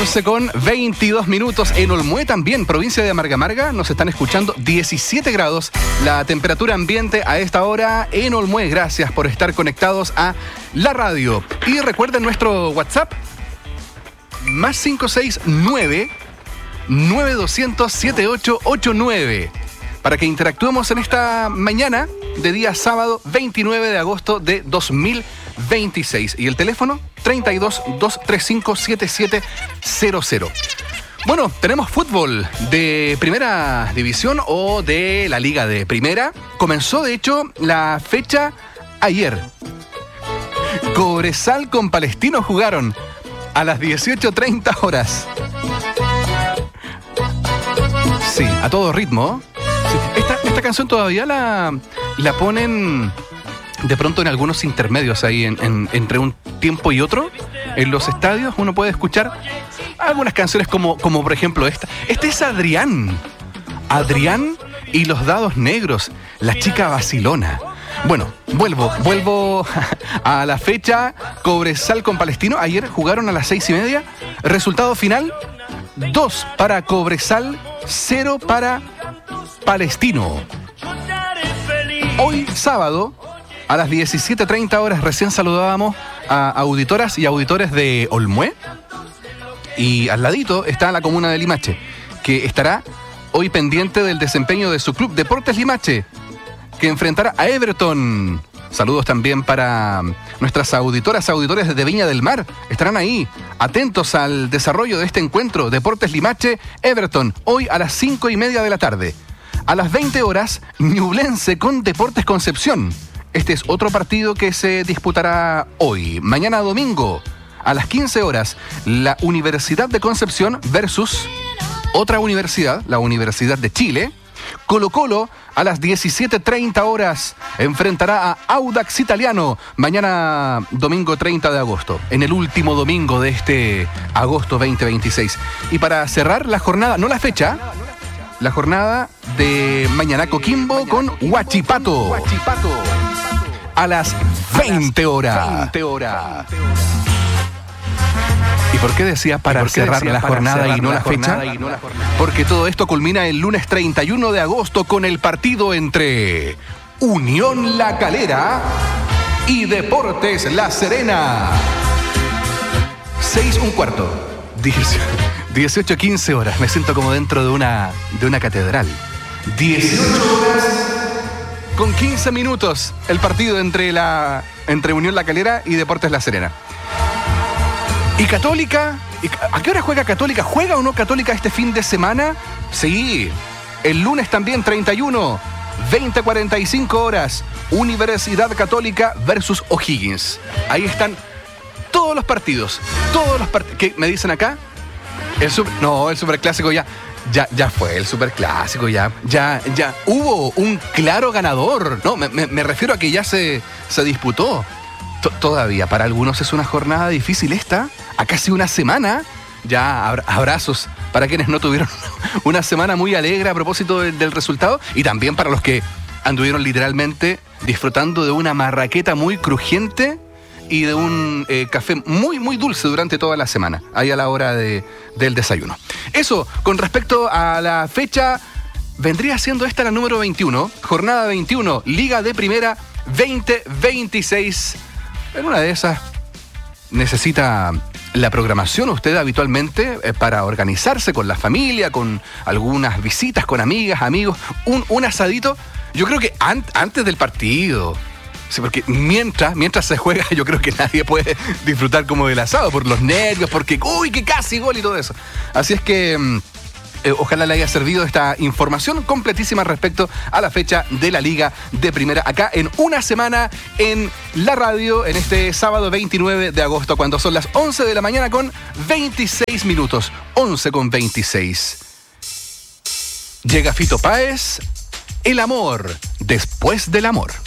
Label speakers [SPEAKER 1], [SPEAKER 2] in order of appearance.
[SPEAKER 1] 11:22 en Olmué también, provincia de Marga Marga, nos están escuchando 17 grados, la temperatura ambiente a esta hora en Olmué. Gracias por estar conectados a la radio. Y recuerden nuestro WhatsApp, más 569 9200 7889, para que interactuemos en esta mañana de día sábado 29 de agosto de 2026. Y el teléfono 32 235 7700. Bueno, tenemos fútbol de primera división o de la liga de primera. Comenzó, de hecho, la fecha ayer. Cobresal con Palestino jugaron a las 18:30 horas. Sí, a todo ritmo. Sí, esta canción todavía la ponen de pronto en algunos intermedios ahí entre un tiempo y otro. En los estadios uno puede escuchar algunas canciones como por ejemplo esta. Este es Adrián y los dados negros, la chica vacilona. Bueno, vuelvo a la fecha. Cobresal con Palestino. Ayer jugaron a las 6:30. Resultado final: 2 para Cobresal, 0 para Palestino. Hoy sábado, a las 17:30 horas, recién saludábamos a auditoras y auditores de Olmué. Y al ladito está la comuna de Limache, que estará hoy pendiente del desempeño de su club Deportes Limache, que enfrentará a Everton. Saludos también para nuestras auditoras, auditores de Viña del Mar. Estarán ahí, atentos al desarrollo de este encuentro. Deportes Limache, Everton, hoy a las 5:30 de la tarde. A las 20 horas, Ñublense con Deportes Concepción. Este es otro partido que se disputará hoy. Mañana domingo, a las 15 horas, la Universidad de Concepción versus otra universidad, la Universidad de Chile. Colo-Colo, a las 17:30 horas, enfrentará a Audax Italiano. Mañana, domingo 30 de agosto, en el último domingo de este agosto 2026. Y para cerrar la jornada, no la fecha, la jornada de mañana, Coquimbo con Huachipato. A las 20 horas. ¿Y por qué decía para cerrar la jornada y no la fecha? Porque todo esto culmina el lunes 31 de agosto con el partido entre Unión La Calera y Deportes La Serena. 6:15. 18:15 horas. Me siento como dentro de una catedral. 18 horas con 15 minutos. El partido entre Unión La Calera y Deportes La Serena. ¿Y Católica? ¿A qué hora juega Católica? ¿Juega o no Católica este fin de semana? Sí. El lunes también, 31, 20:45 horas. Universidad Católica versus O'Higgins. Ahí están todos los partidos. ¿Qué me dicen acá? El superclásico ya fue. El superclásico ya hubo un claro ganador. No, me refiero a que ya se disputó. Todavía para algunos es una jornada difícil esta, a casi una semana. Ya abrazos para quienes no tuvieron una semana muy alegre a propósito del resultado, y también para los que anduvieron literalmente disfrutando de una marraqueta muy crujiente y de un café muy, muy dulce durante toda la semana, ahí a la hora del desayuno. Eso, con respecto a la fecha, vendría siendo esta la número 21, jornada 21, Liga de Primera 2026. En una de esas necesita la programación usted habitualmente para organizarse con la familia, con algunas visitas con amigas, amigos, un asadito. Yo creo que antes del partido, sí, porque mientras se juega, yo creo que nadie puede disfrutar como del asado por los nervios, porque ¡uy, que casi gol! Y todo eso. Así es que ojalá le haya servido esta información completísima respecto a la fecha de la Liga de Primera, acá en una semana en la radio, en este sábado 29 de agosto, cuando son las 11 de la mañana con 26 minutos. 11:26. Llega Fito Páez, El amor después del amor.